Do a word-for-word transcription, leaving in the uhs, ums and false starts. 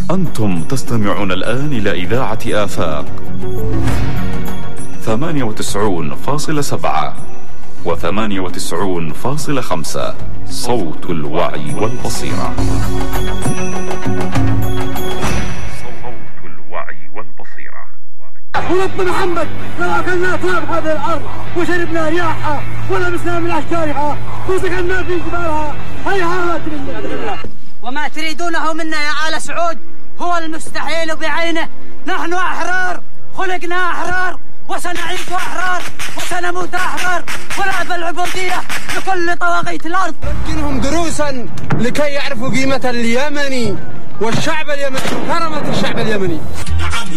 أنتم تستمعون الآن إلى إذاعة آفاق ثمانية وتسعون فاصلة سبعة وثمانية وتسعون فاصلة خمسة، صوت الوعي والبصيرة. صوت الوعي والبصيرة. ورب محمد لو أكلنا تراب هذه الأرض وشربنا رياحها ولبسنا من أشجارها وسكننا في جبالها هيهات بالله. وما تريدونه منا يا آل سعود هو المستحيل بعينه. نحن أحرار، خلقنا أحرار، وسنعيش أحرار، وسنموت أحرار، ونأبى العبودية لكل طواغيت الأرض. نمكنهم دروسا لكي يعرفوا قيمة اليمني والشعب اليمني وكرامة الشعب اليمني.